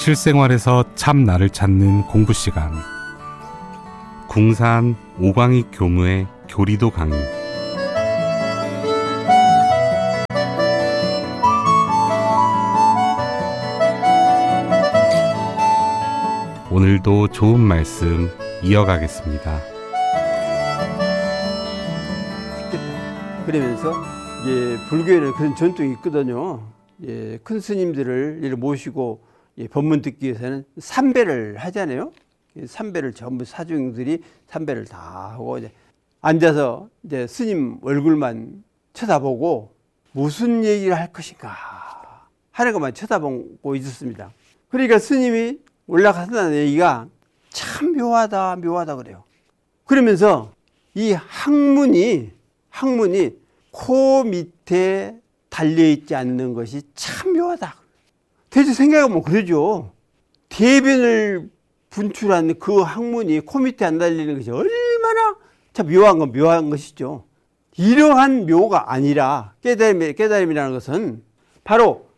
실생활에서 참 나를 찾는 공부 시간. 궁산 오광익 교무의 교리도 강의. 오늘도 좋은 말씀 이어가겠습니다. 그러면서 불교에는 그런 전통이 있거든요. 큰 스님들을 모시고 법문 듣기 위해서는 삼배를 하잖아요. 삼배를 전부 사중들이 삼배를 다 하고 앉아서 스님 얼굴만 쳐다보고 무슨 얘기를 할 것인가 하는 것만 쳐다보고 있었습니다. 그러니까 스님이 올라가서는 얘기가 참 묘하다 그래요. 그러면서 이 학문이 코 밑에 달려있지 않는 것이 참 묘하다. 대체 생각해보면 그러죠. 대변을 분출하는 그 학문이 코 밑에 안 달리는 것이 얼마나 참 묘한 것이죠. 이러한 묘가 아니라 깨달음이라는 것은 바로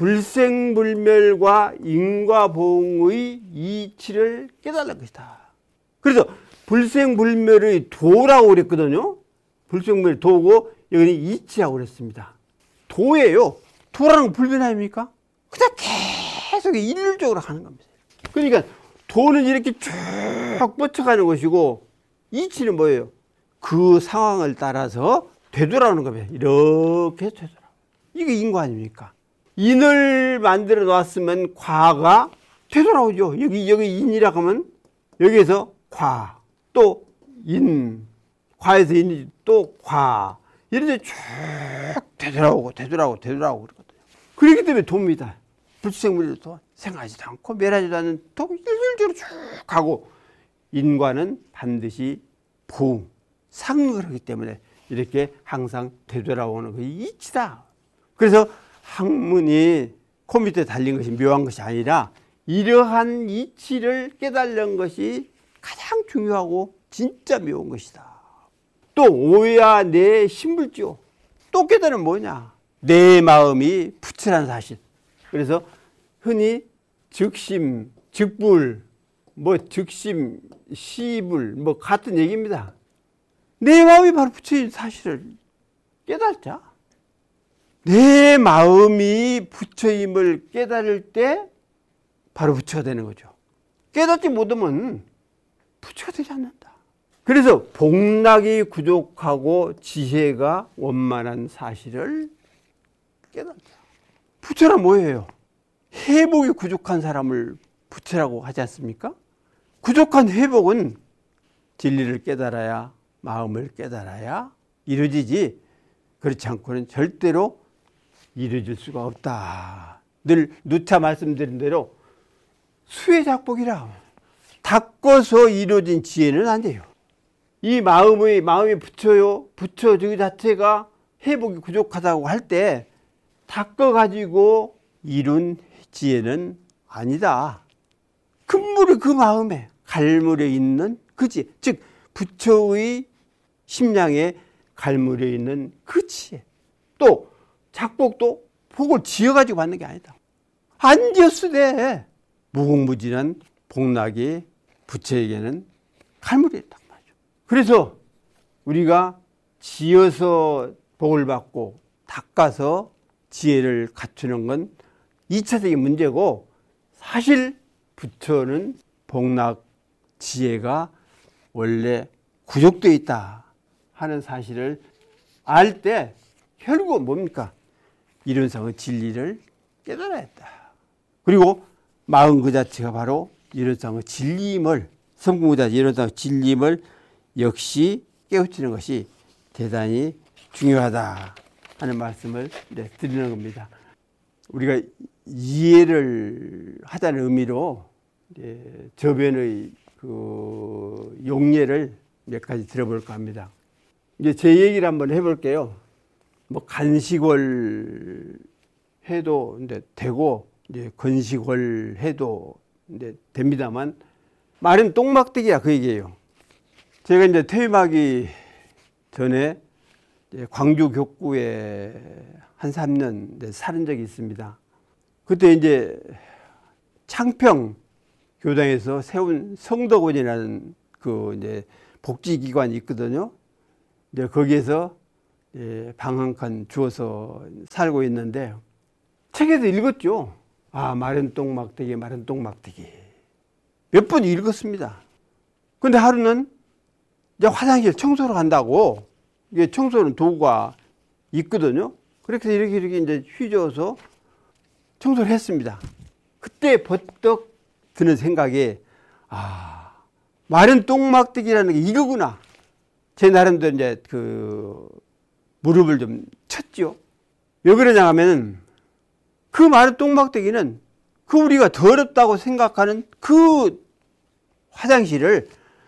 불생불멸과 인과보응의 이치를 깨달는 것이다. 그래서 불생불멸의 도라고 그랬거든요. 불생불멸 도고 여기는 이치라고 그랬습니다. 도예요. 도라는 건 불변 아닙니까? 그냥 계속 일률적으로 가는 겁니다. 그러니까 도는 이렇게 쭉 뻗쳐가는 것이고 이치는 뭐예요? 그 상황을 따라서 되돌아오는 겁니다. 이렇게 되돌아오고. 이게 인과 아닙니까? 인을 만들어 놨으면 과가 되돌아오죠. 여기 인이라고 하면 여기에서 과, 또 인, 과에서 인이 또 과. 이렇게 쭉 되돌아오고 그러거든요. 그렇기 때문에 도입니다. 불생물도 생하지도 않고 멸하지도 않는 도 일률적으로 쭉 가고 인과는 반드시 보응, 상응을 하기 때문에 이렇게 항상 되돌아오는 그 이치다. 그래서 학문이 코 밑에 달린 것이 묘한 것이 아니라 이러한 이치를 깨달는 것이 가장 중요하고 진짜 묘한 것이다. 또 오야 내 신불지요. 또 깨달으면 뭐냐? 내 마음이 부처란 사실. 그래서 흔히 즉심, 즉불, 즉심, 시불, 같은 얘기입니다. 내 마음이 바로 부처인 사실을 깨달자. 내 마음이 부처임을 깨달을 때 바로 부처가 되는 거죠. 깨닫지 못하면 부처가 되지 않는다. 그래서 복락이 부족하고 지혜가 원만한 사실을 깨닫자. 부처란 뭐예요? 회복이 부족한 사람을 부처라고 하지 않습니까? 부족한 회복은 진리를 깨달아야, 마음을 깨달아야 이루어지지, 그렇지 않고는 절대로 이루어질 수가 없다. 늘 누차 말씀드린 대로 수혜작복이라. 닦아서 이루어진 지혜는 안 돼요. 이 마음이 부처요. 부처 그 자체가 회복이 부족하다고 할 때 닦아가지고 이룬 지혜는 아니다. 근물이 그 마음에 갈무려 있는 그지. 즉 부처의 심량에 갈무려 있는 그 지혜. 또 작복도 복을 지어가지고 받는 게 아니다. 안 지었으되 무궁무진한 복락이 부처에게는 갈무려 있단 말이죠. 그래서 우리가 지어서 복을 받고 닦아서 지혜를 갖추는 건 2차적인 문제고, 사실 부처는 복락 지혜가 원래 구족되어 있다 하는 사실을 알 때 결국은 뭡니까? 이론상의 진리를 깨달아야 했다. 그리고 마음 그 자체가 바로 이론상의 진리임을, 성공 그 자체 이론상의 진리임을 역시 깨우치는 것이 대단히 중요하다 하는 말씀을 드리는 겁니다. 우리가 이해를 하자는 의미로 저변의 그 용례를 몇 가지 들어볼까 합니다. 이제 제 얘기를 한번 해볼게요. 간식월 해도 되고, 이제 건식월 해도 됩니다만, 말은 똥막대기야 그 얘기예요. 제가 이제 퇴임하기 전에 광주 격구에 한 3년 살은 적이 있습니다. 그때 이제 창평 교당에서 세운 성덕원이라는 그 이제 복지기관이 있거든요. 이제 거기에서 방 한 칸 주어서 살고 있는데 책에도 읽었죠. 마른 똥막대기, 마른 똥막대기. 몇 번 읽었습니다. 근데 하루는 이제 화장실 청소를 간다고, 이게 청소는 도구가 있거든요. 그렇게 이렇게 이제 휘저어서 청소를 했습니다. 그때 버떡 드는 생각에, 마른 똥막대기라는 게 이거구나. 제 나름대로 이제 무릎을 좀 쳤죠. 왜 그러냐 하면, 그 마른 똥막대기는 우리가 더럽다고 생각하는 그 화장실을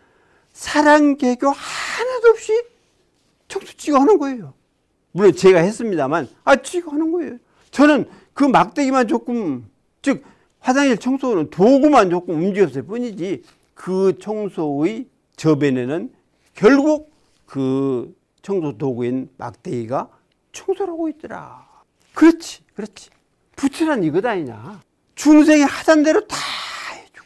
사랑개교 하나도 없이 청소 지가 하는 거예요. 물론 제가 했습니다만, 지가 하는 거예요. 저는 그 막대기만 조금, 즉, 화장실 청소는 도구만 조금 움직였을 뿐이지, 그 청소의 저변에는 결국 그 청소 도구인 막대기가 청소를 하고 있더라. 그렇지. 부처란 이것 아니냐. 중생이 하던 대로 다 해주고,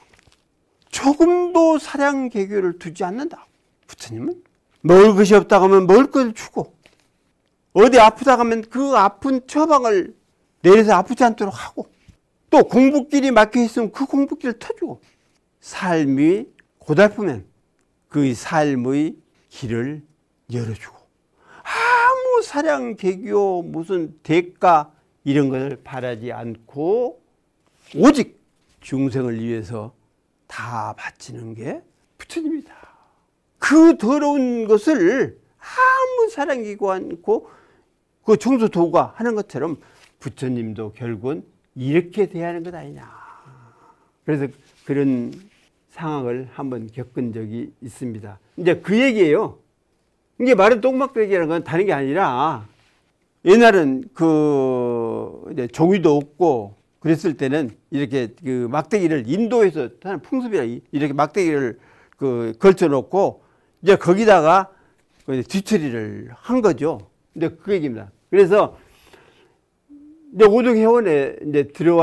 조금도 사량개교를 두지 않는다. 부처님은 먹을 것이 없다고 하면 먹을 것을 주고, 어디 아프다고 하면 그 아픈 처방을 내려서 아프지 않도록 하고, 또 공부길이 막혀있으면 그 공부길을 터주고, 삶이 고달프면 그 삶의 길을 열어주고, 아무 사량개교 무슨 대가 이런 것을 바라지 않고 오직 중생을 위해서 다 바치는 게 부처님이다. 그 더러운 것을 아무 사랑이고 않고 그 청소 도구가 하는 것처럼 부처님도 결국은 이렇게 대하는 것 아니냐. 그래서 그런 상황을 한번 겪은 적이 있습니다. 이제 그 얘기예요. 이게 마른 똥막대기라는 건 다른 게 아니라, 옛날은 이제 종이도 없고 그랬을 때는 이렇게 그 막대기를 인도에서 하는 풍습이라, 이렇게 막대기를 걸쳐 놓고 이제 거기다가 뒤처리를 한 거죠. 이제 그 얘기입니다. 그래서 이제 오종회원에 이제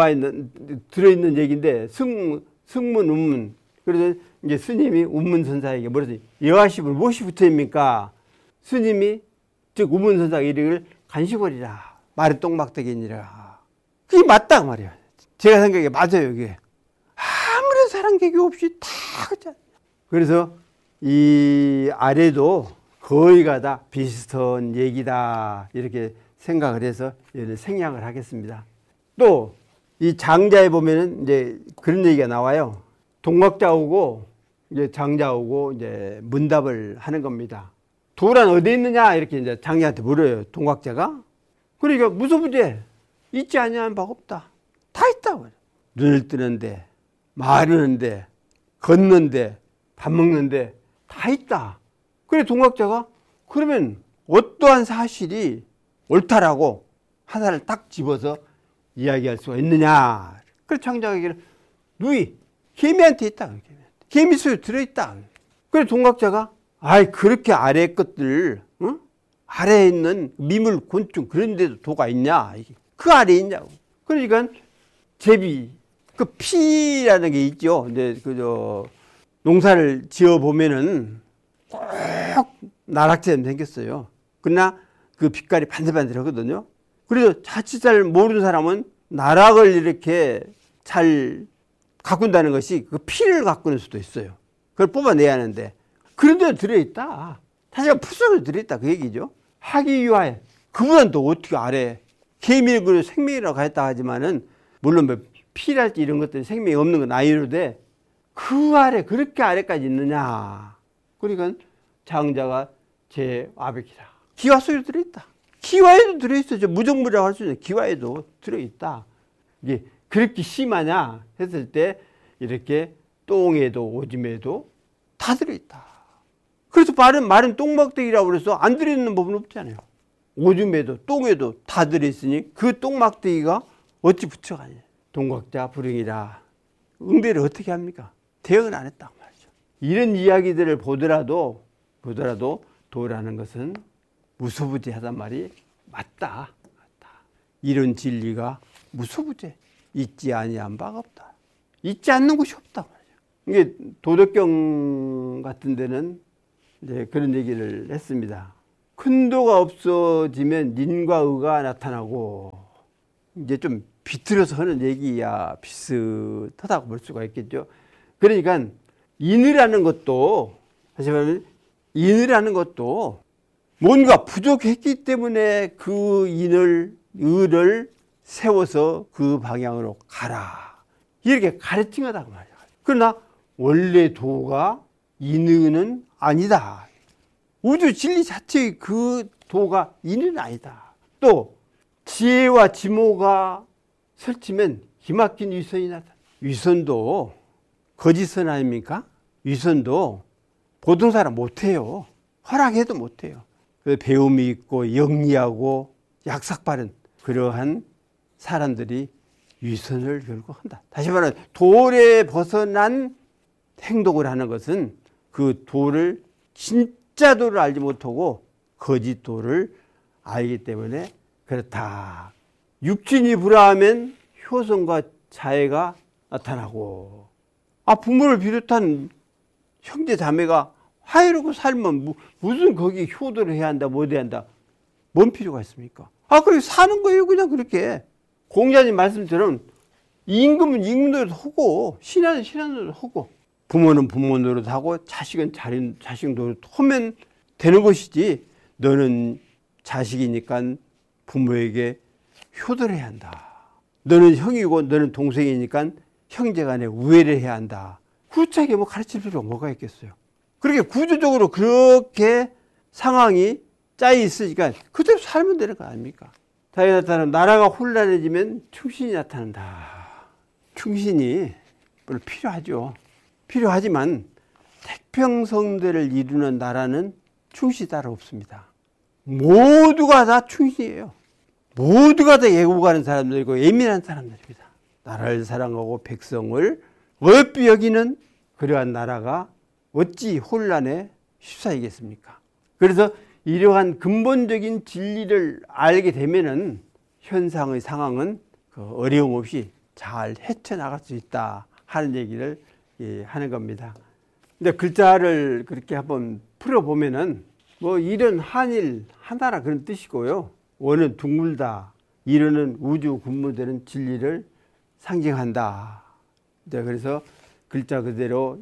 들어있는 얘기인데, 승문, 운문. 그래서 이제 스님이 운문선사에게 뭐랬어요? 여하십을 무엇이 부처입니까? 스님이, 즉, 운문선사가 이르기를 간식거리라. 마른 똥막대기니라. 그게 맞다, 그 말이야. 제가 생각에 맞아요, 이게. 아무런 사랑개교 없이 다 그렇잖아요. 그래서 이 아래도 거의가 다 비슷한 얘기다. 이렇게 생각을 해서 생략을 하겠습니다. 또, 이 장자에 보면은 이제 그런 얘기가 나와요. 동각자오고, 이제 장자오고, 이제 문답을 하는 겁니다. 도란 어디 있느냐? 이렇게 이제 장자한테 물어요, 동각자가. 그러니까 무소부재. 있지 아니하는 바가 없다. 다 있다. 눈을 뜨는데, 마르는데, 걷는데, 밥 먹는데, 다 있다. 그래, 동각자가, 그러면 어떠한 사실이 옳다라고 하나를 딱 집어서 이야기할 수가 있느냐. 그래, 장자가 얘기를, 누이, 개미한테 있다. 개미 속에 들어있다. 그래, 동각자가, 그렇게 아래 것들, 아래에 있는 미물, 곤충, 그런 데도 도가 있냐? 그 아래에 있냐고. 그러니까, 제비, 그 피라는 게 있죠. 근데, 농사를 지어 보면은 꼭 나락처럼 생겼어요. 그러나 그 빛깔이 반들반들 하거든요. 그래서 자칫 잘 모르는 사람은 나락을 이렇게 잘 가꾼다는 것이 그 피를 가꾸는 수도 있어요. 그걸 뽑아내야 하는데, 그런 데도 들어있다. 사실 풋속에 들어있다. 그 얘기죠. 하기 위하여. 그보다는 또 어떻게 아래, 개미를 생명이라고 했다 하지만은, 물론 뭐 피랄지 이런 것들이 생명이 없는 건 아니로되, 그 아래, 그렇게 아래까지 있느냐. 그러니까 장자가 제 아베키다. 기와 속에 들어있다. 기와에도 들어있어. 저 무정무라고 할 수 있는 기와에도 들어있다. 이게 그렇게 심하냐 했을 때, 이렇게 똥에도 오줌에도 다 들어있다. 그래서 마른 똥막대기라고 그래서 안 들어있는 법은 없잖아요. 오줌에도 똥에도 다 들어있으니 그 똥막대기가 어찌 부처가냐. 동각자 불응이라. 응대를 어떻게 합니까? 대응을 안 했다고 말이죠. 이런 이야기들을 보더라도 도라는 것은 무소부재하단 말이 맞다. 이런 진리가 무소부재, 있지 아니한 바가 없다. 있지 않는 곳이 없다. 이게 도덕경 같은 데는 이제 그런 얘기를 했습니다. 큰 도가 없어지면 인과 의가 나타나고, 이제 좀 비틀어서 하는 얘기야 비슷하다고 볼 수가 있겠죠. 그러니까 인이라는 것도, 다시 말하면 인이라는 것도 뭔가 부족했기 때문에 그 의를 세워서 그 방향으로 가라, 이렇게 가르친 거다 그 말이야. 그러나 원래 도가 인의는 아니다. 우주 진리 자체의 그 도가 인의는 아니다. 또 지혜와 지모가 설치면 기막힌 위선이 나타나. 위선도 거짓선 아닙니까? 위선도 보통 사람 못해요. 허락해도 못해요. 배움이 있고 영리하고 약삭빠른 그러한 사람들이 위선을 결국 한다. 다시 말하면 도에 벗어난 행동을 하는 것은 그 도를, 진짜 도를 알지 못하고 거짓 도를 알기 때문에 그렇다. 육신이 불화하면 효성과 자애가 나타나고, 부모를 비롯한 형제 자매가 화해롭고 살면 무슨 거기 효도를 해야 한다, 뭐 해야 한다, 뭔 필요가 있습니까? 그렇게 사는 거예요. 그냥 그렇게. 공자님 말씀처럼 임금은 임금 노릇하고, 신하는 신하 노릇하고, 부모는 부모 노릇하고, 자식은 자식 노릇하면 되는 것이지, 너는 자식이니까 부모에게 효도를 해야 한다, 너는 형이고 너는 동생이니까 형제간에 우애를 해야 한다, 구차하게 뭐 가르칠 필요가 뭐가 있겠어요. 그렇게 구조적으로 그렇게 상황이 짜여 있으니까 그대로 살면 되는 거 아닙니까? 다에 나타나면 나라가 혼란해지면 충신이 나타난다. 충신이 물론 필요하죠. 필요하지만 태평성대를 이루는 나라는 충신이 따로 없습니다. 모두가 다 충신이에요. 모두가 다 예고가는 사람들이고 예민한 사람들입니다. 나라를 사랑하고 백성을 어여삐 여기는 그러한 나라가 어찌 혼란에 휩싸이겠습니까? 그래서 이러한 근본적인 진리를 알게 되면은 현상의 상황은 어려움 없이 잘 헤쳐나갈 수 있다 하는 얘기를 하는 겁니다. 근데 글자를 그렇게 한번 풀어보면은 뭐 일은 한일 하나라 그런 뜻이고요. 원은 둥글다, 이론은 우주 근무되는 진리를 상징한다. 그래서 글자 그대로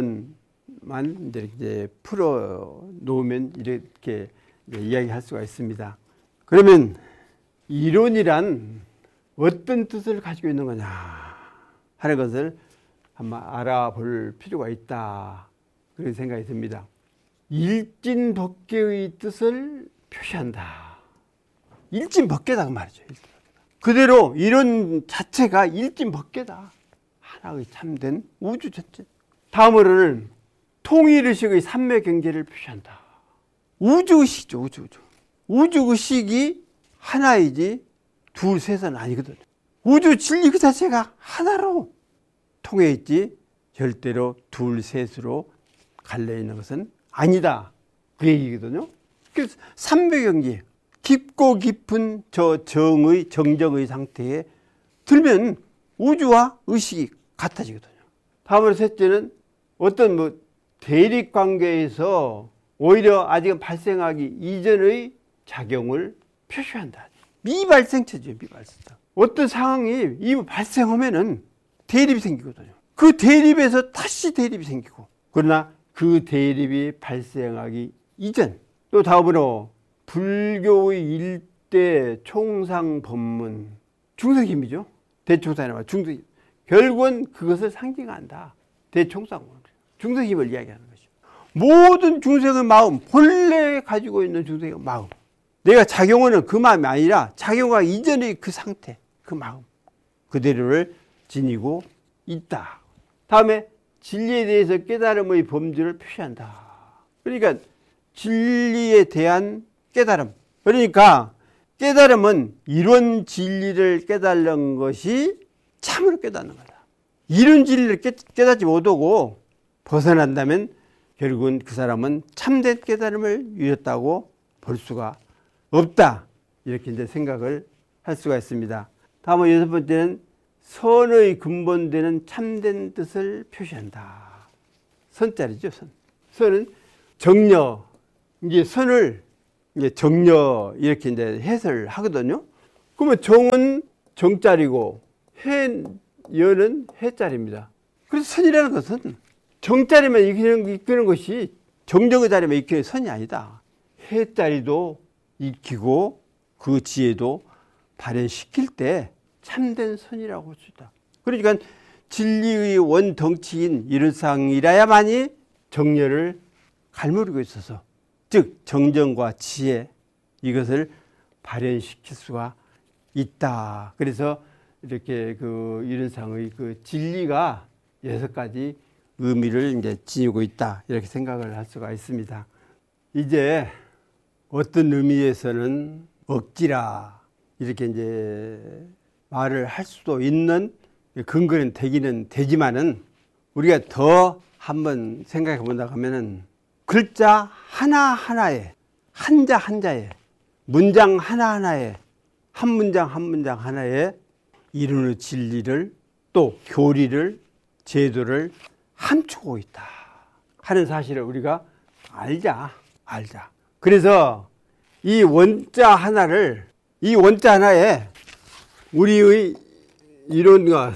이론만 이제 풀어 놓으면 이렇게 이야기할 수가 있습니다. 그러면 이론이란 어떤 뜻을 가지고 있는 거냐 하는 것을 한번 알아볼 필요가 있다, 그런 생각이 듭니다. 일진법계의 뜻을 표시한다. 일진법계다 그 말이죠. 그대로 이론 자체가 일진법계다. 하나의 참된 우주 전체. 다음으로는 통일의식의 삼매경제를 표시한다. 우주의식이죠. 우주의식이 하나이지 둘 셋은 아니거든요. 우주 진리 그 자체가 하나로 통해 있지 절대로 둘 셋으로 갈려 있는 것은 아니다, 그 얘기거든요. 그래서 삼매경제, 깊고 깊은 저 정정의 상태에 들면 우주와 의식이 같아지거든요. 다음으로 셋째는 어떤 대립관계에서 오히려 아직은 발생하기 이전의 작용을 표시한다. 미발생체죠, 미발생체. 어떤 상황이 이미 발생하면은 대립이 생기거든요. 그 대립에서 다시 대립이 생기고, 그러나 그 대립이 발생하기 이전, 또 다음으로 불교의 일대 총상 법문, 중생심이죠. 대총상이나 중생심. 결국은 그것을 상징한다. 대총상, 중생심을 이야기하는 것이죠. 모든 중생의 마음, 본래 가지고 있는 중생의 마음, 내가 작용하는 그 마음이 아니라 작용하기 이전의 그 상태, 그 마음 그대로를 지니고 있다. 다음에 진리에 대해서 깨달음의 범주를 표시한다. 그러니까 진리에 대한 깨달음, 그러니까 깨달음은 이론 진리를 깨달는 것이 참으로 깨닫는 거다. 이론 진리를 깨닫지 못하고 벗어난다면 결국은 그 사람은 참된 깨달음을 이뤘다고 볼 수가 없다. 이렇게 이제 생각을 할 수가 있습니다. 다음은 여섯 번째는 선의 근본되는 참된 뜻을 표시한다. 선자리죠, 선. 선은 정려, 이제 선을 이제 정려 이렇게 이제 해설을 하거든요. 그러면 정은 정자리고 여는 해자리입니다. 그래서 선이라는 것은 정자리만 이끄는 것이 정정의 자리만 이끄는 선이 아니다. 해자리도 익히고 그 지혜도 발현시킬 때 참된 선이라고 할 수 있다. 그러니까 진리의 원덩치인 일상이라야만이 정려를 갈무리고 있어서, 즉 정정과 지혜, 이것을 발현시킬 수가 있다. 그래서 이렇게 그 일상의 그 진리가 6가지 의미를 이제 지니고 있다, 이렇게 생각을 할 수가 있습니다. 이제 어떤 의미에서는 억지라 이렇게 이제 말을 할 수도 있는 근거는 되기는 되지만은, 우리가 더 한번 생각해 본다고 하면은 글자 하나하나에, 한자 한자에, 문장 하나하나에, 한 문장 한 문장 하나에 이루는 진리를, 또 교리를, 제도를 함축하고 있다 하는 사실을 우리가 알자. 그래서 이 원자 하나에 우리의 이론과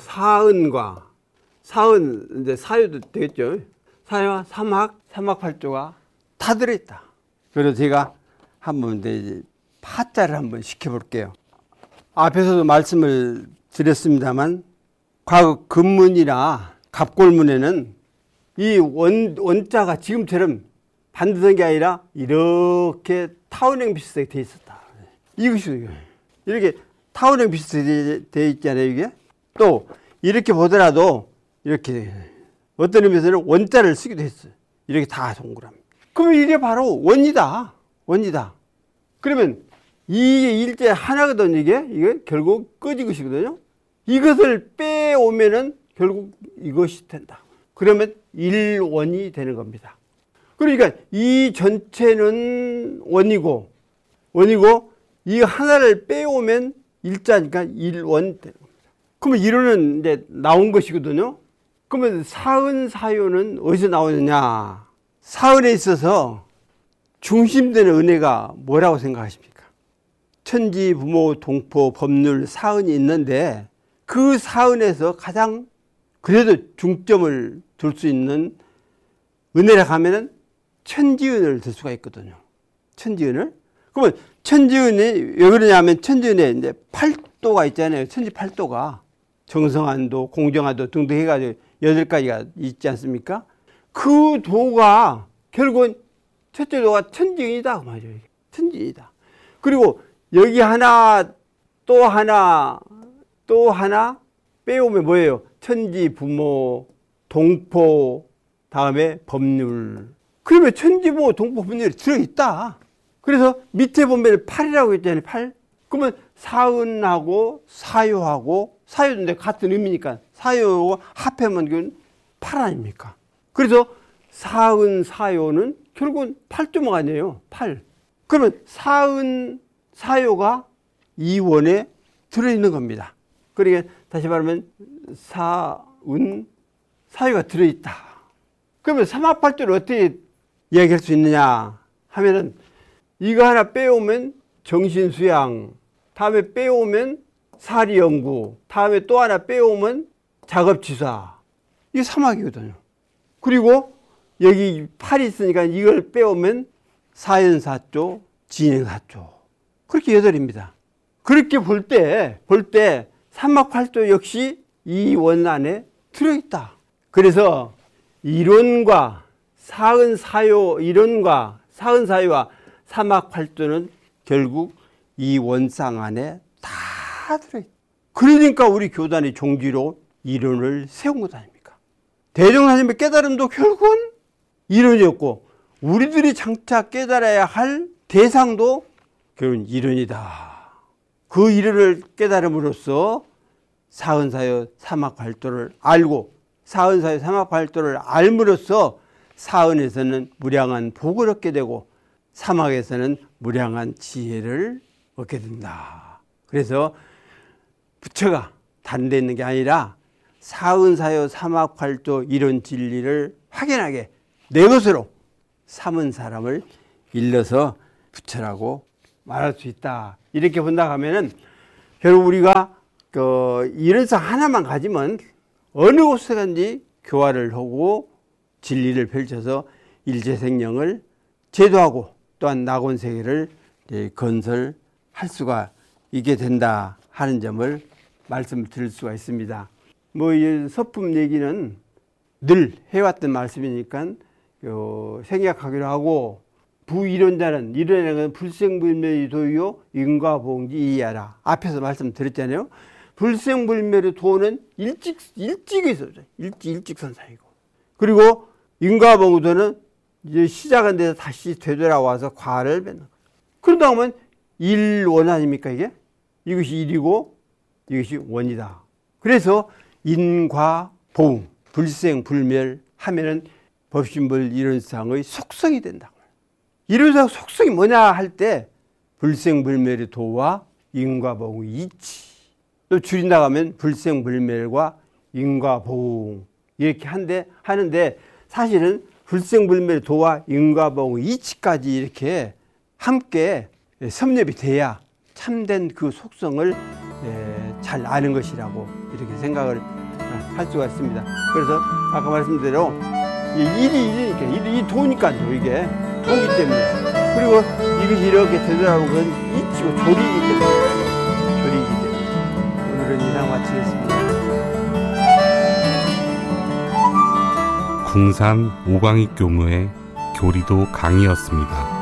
사은 이제 사유도 되겠죠. 사유와 삼학팔조가 다 들어있다. 그래서 제가 한번 이제 파자를 한번 시켜볼게요. 앞에서도 말씀을 드렸습니다만, 과거 금문이나 갑골문에는 이 원자가 지금처럼 반드는 게 아니라 이렇게 타원형 비슷하게 되어 있었다. 이것이 이렇게 타원형 비슷하게 되어 있잖아요, 이게. 또 이렇게 보더라도 이렇게 어떤 의미에서는 원자를 쓰기도 했어요. 이렇게 다 동그랍니다. 그러면 이게 바로 원이다. 그러면 이게 일제 하나거든요. 이게 결국 꺼지것이거든요. 이것을 빼오면은 결국 이것이 된다. 그러면 일원이 되는 겁니다. 그러니까 이 전체는 원이고 이 하나를 빼오면 일자니까 일원 되는 겁니다. 그러면 이론은 이제 나온 것이거든요. 그러면 사은 사요는 어디서 나오느냐? 사은에 있어서 중심되는 은혜가 뭐라고 생각하십니까? 천지, 부모, 동포, 법률, 사은이 있는데 그 사은에서 가장 그래도 중점을 둘 수 있는 은혜라 하면은 천지은을 들 수가 있거든요. 천지은을. 그러면 천지은이 왜 그러냐면, 천지은에 이제 8도가 있잖아요. 천지 8도가. 정성한도, 공정한도 등등 해가지고 8가지가 있지 않습니까? 그 도가 결국은 첫째 도가 천지은이다. 그 말이에요. 천지은이다. 그리고 여기 하나, 또 하나 빼오면 뭐예요? 천지, 부모, 동포, 다음에 법률. 그러면 천지, 부모, 동포, 법률이 들어있다. 그래서 밑에 보면 8이라고 했잖아요. 8. 그러면 사은하고 사요하고, 사요도 같은 의미니까 사요하고 합하면 그건 8 아닙니까? 그래서 사은, 사요는 결국은 8조목 아니에요. 8. 그러면 사은, 사요가 이 원에 들어있는 겁니다. 그러니까 다시 말하면 사은, 사요가 들어있다. 그러면 삼합팔조를 어떻게 이야기할 수 있느냐 하면은, 이거 하나 빼오면 정신수양, 다음에 빼오면 사리연구, 다음에 또 하나 빼오면 작업지사. 이게 삼학이거든요. 그리고 여기 8이 있으니까 이걸 빼오면 사연사조, 진행사조. 그렇게 8입니다. 그렇게 볼 때 삼학팔조 역시 이 원 안에 들어있다. 그래서 이론과 사은사요와 삼학팔조는 결국 이 원상 안에 다 들어있다. 그러니까 우리 교단의 종지로 이론을 세운 것 아닙니까? 대종사님의 깨달음도 결국은 이론이었고, 우리들이 장차 깨달아야 할 대상도 결국은 이론이다. 그 이론을 깨달음으로써 사은사요 삼학팔조를 알고, 사은사요 삼학팔조를 알므로써 사은에서는 무량한 복을 얻게 되고 삼학에서는 무량한 지혜를 얻게 된다. 그래서 부처가 다른데 있는 게 아니라 사은사요 삼합활조 이런 진리를 확연하게 내 것으로 삼은 사람을 일러서 부처라고 말할 수 있다. 이렇게 본다 하면은 결국 우리가 이런 상 하나만 가지면 어느 곳에든지 교화를 하고 진리를 펼쳐서 일체생명을 제도하고 또한 낙원세계를 건설할 수가 있게 된다 하는 점을 말씀을 드릴 수가 있습니다. 이 서품 얘기는 늘 해왔던 말씀이니까 생략하기로 하고, 부이론자는 이론에는 불생불멸이 도요 인과보응지 이해하라. 앞에서 말씀드렸잖아요. 불생불멸의 도는 일찍에 있어요. 일직선상이고, 그리고 인과보응도는 이제 시작한 데서 다시 되돌아와서 과를 맺는 거예요. 그러다 보면 일원 아닙니까? 이것이 일이고 이것이 원이다. 그래서 인과보응, 불생불멸 하면은 법신불 이론상의 속성이 된다. 이론상 속성이 뭐냐 할 때 불생불멸의 도와 인과보응의 이치, 또 줄인다 하면 불생불멸과 인과보응 이렇게 하는데 사실은 불생불멸의 도와 인과보응의 이치까지 이렇게 함께 섭렵이 돼야 참된 그 속성을 잘 아는 것이라고 이렇게 생각을 할 수가 있습니다. 그래서 아까 말씀대로 일이니까 이 도니까요. 이게 도기 때문에, 그리고 이것이 이렇게 되돌아오는 건 이치고 조리이기 때문에 오늘은 이상 마치겠습니다. 궁산 오광익 교무의 교리도 강의였습니다.